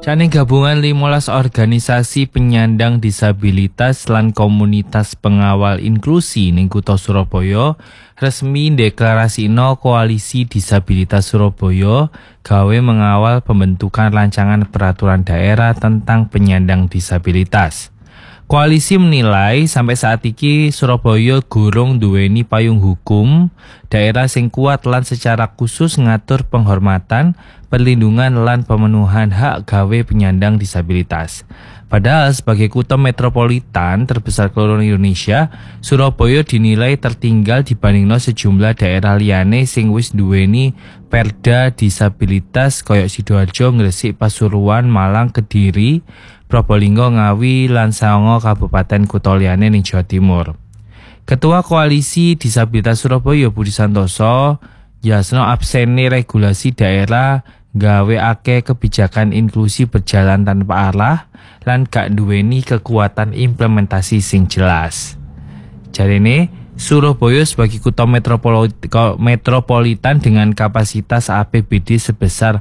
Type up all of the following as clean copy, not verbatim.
Jane gabungan 15 organisasi penyandang disabilitas lan komunitas pengawal inklusi ning Kutha Surabaya resmi ndeklarasino Koalisi Disabilitas Surabaya gawe mengawal pembentukan rancangan peraturan daerah tentang penyandang disabilitas. Koalisi menilai sampai saat ini Surabaya gurung duweni payung hukum daerah sing kuat lan secara khusus ngatur penghormatan, perlindungan lan pemenuhan hak gawe penyandang disabilitas. Padahal sebagai kota metropolitan terbesar keloro Indonesia, Surabaya dinilai tertinggal dibandingno sejumlah daerah liyane sing wis duweni perda disabilitas koyok Sidoarjo, Gresik, Pasuruan, Malang, Kediri, Probolinggo, Ngawi, lan Songo kabupaten kutha liyane ning Jawa Timur. Ketua Koalisi Disabilitas Surabaya Budi Santoso yasno absene regulasi daerah gawe akeh kebijakan inklusi berjalan tanpa arah lan gak duweni kekuatan implementasi sing jelas. Jarene Surabaya sebagai kota metropolitan dengan kapasitas APBD sebesar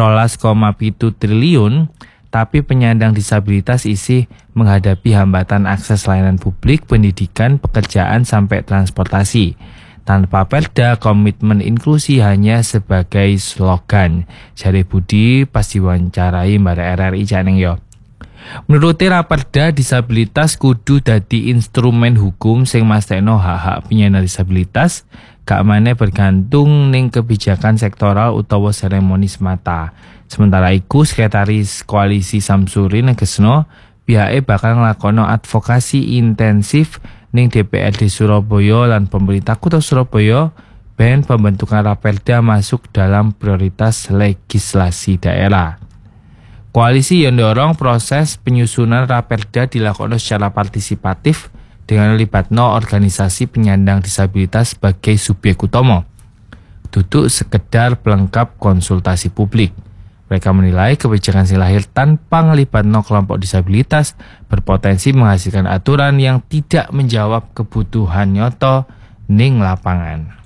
12,7 triliun, tapi penyandang disabilitas isih menghadapi hambatan akses layanan publik, pendidikan, pekerjaan sampai transportasi. Tanpa perda, komitmen inklusi hanya sebagai slogan. Jare Budi pas diwawancarai mbak RRI Janeng yo. Menurut Raperda, disabilitas kudu dadi instrumen hukum sing mastekno hak-hak penyandang disabilitas, gak maneh bergantung ning kebijakan sektoral utawa seremoni semata. Sementara iku Sekretaris Koalisi Samsuri negesno pihake bakal nglakono advokasi intensif ning DPRD Surabaya lan pemerintah Kota Surabaya ben pembentukan Raperda masuk dalam prioritas legislasi daerah. Koalisi yang dorong proses penyusunan Raperda dilakukan secara partisipatif dengan melibatno organisasi penyandang disabilitas sebagai subjek utama. Duduk sekedar pelengkap konsultasi publik. Mereka menilai kebijakan sing lahir tanpa ngelibatno kelompok disabilitas berpotensi menghasilkan aturan yang tidak menjawab kebutuhan nyoto ning lapangan.